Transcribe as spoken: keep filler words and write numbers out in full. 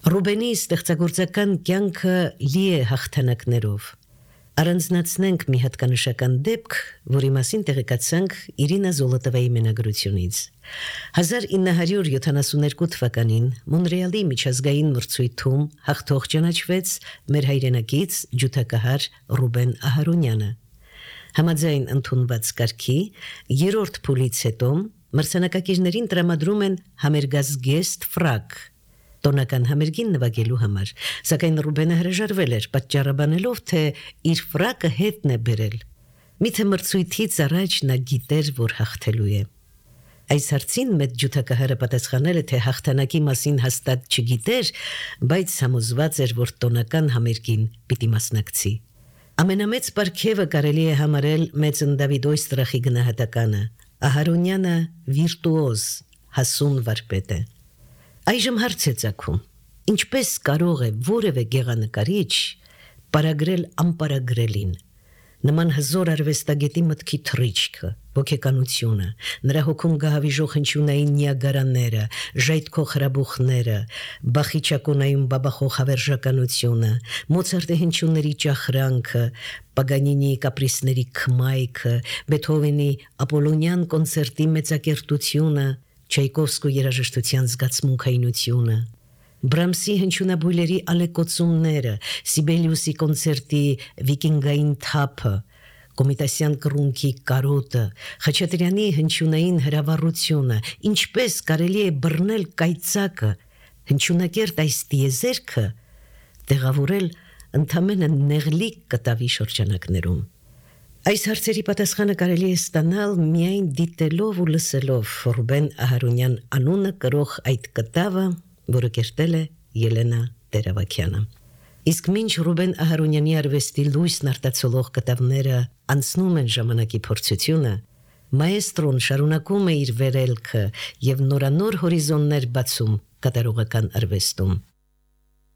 Ռուբենի ստեղծագործական կյանքը լի է հաղթանակներով։ Առանձնացնենք մի հատկանշական դեպք, որի մասին տեղեկացանք Իրինա Զոլոտովայի մենագրությունից։ հազար ինը հարյուր յոթանասուններկու թվականին Մոնրեալի միջազգային մրցույթում հաղթող ճանաչվեց մեր հայրենակից ջութակահար Ռուբեն Ահարոնյանը։ Համաձայն ընդունված կարգի երրորդ փուլից հետո մրցանակակիրներին տրամադրում են համերգազգեստ ֆրակ տոնական համերգին նվագելու համար, սակայն Ռուբենը հրաժարվել էր, պատճառաբանելով, թե իր ֆրակը հետն է բերել։ Միթե մրցույթից առաջ նա գիտեր, որ հաղթելու է։ Այս հարցին մեծ ջութակահարը պատասխանել է, թե հաղթանակի մասին հաստատ չգիտեր, բայց համոզված էր, որ տոնական համերգին պիտի մասնակցի։ Ամենամեծ պարգևը կարելի է համարել Մեծն Դավիթ Օյստրախի գնահատականը։ Ահարոնյանը վիրտուոզ, հասուն վարպետ է։ Այժմ հարց է ծագում. ինչպես կարող է որևէ գեղանկարիչ պարագրել անպարագրելին։ Նման հզոր արվեստագետի մտքի թռիչքը, ոգեկանությունը, նրա հոգում գահավիժող հնչյունային նիագարաները, ժայթքող հրաբուխները, Բախի ճակոնայում բաբախող հավերժականությունը, Մոցարտի հնչյունների ճախրանքը, Պագանինիի կապրիսների քմայքը, Բեթհովենի Ապոլոնյան կոնցերտի մեծակերտությունը, Չայկովսկու երաժշտության զգացմունքայնությունը, Բրամսի հնչյունաբույլերի ալեկոծումները, Սիբելիուսի կոնցերտի վիկինգային թափը, Կոմիտասյան կռունկի կարոտը, Խաչատրյանի հնչյունային հրավառությունը, ինչպես կարելի է բռնել կայծակը, հնչյունակերտ այս տիեզերքը տեղավորել ընդամենը նեղլիկ կտավի շրջանակներում։ Այս հարցերի պատասխանը կարելի է ստանալ միայն դիտելով ու լսելով Ռուբեն Ահարոնյան անունը կրող այդ կտավը, որը կերտել է Ելենա Տեր-Ավագյանը։ Իսկ մինչ Ռուբեն Ահարոնյանի արվեստի լույսն արտացոլող կտավները անցնում են ժամանակի փորձությունը, մաեստրոն շարունակում է իր վերելքը եւ նորանոր հորիզոններ բացում կատարողական արվեստում։